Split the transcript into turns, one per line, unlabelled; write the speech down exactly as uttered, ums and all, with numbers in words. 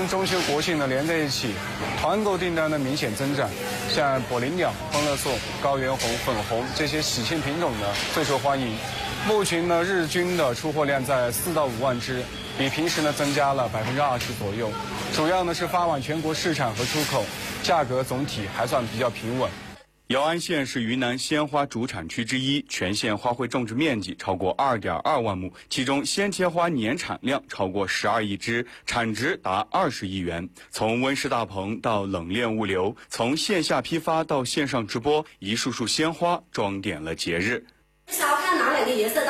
中秋、国庆呢连在一起，团购订单呢明显增长。像柏林鸟、欢乐颂、高原红、粉红这些喜庆品种呢最受欢迎。目前呢日均的出货量在四到五万只，比平时呢增加了百分之二十左右。主要呢是发往全国市场和出口，价格总体还算比较平稳。
姚安县是云南鲜花主产区之一，全县花卉种植面积超过 二点二万亩，其中鲜切花年产量超过十二亿只，产值达二十亿元。从温室大棚到冷链物流，从线下批发到线上直播，一束束鲜花装点了节日。
想要看哪两个颜色？